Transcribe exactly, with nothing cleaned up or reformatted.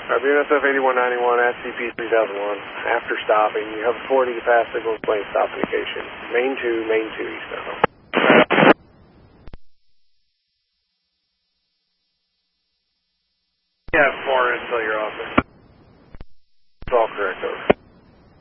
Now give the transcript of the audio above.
Uh, B N S F eighty-one ninety-one at C P three thousand one. After stopping, you have authority to pass signal plane stop indication. Main two, main two, eastbound. Yeah, four until your office.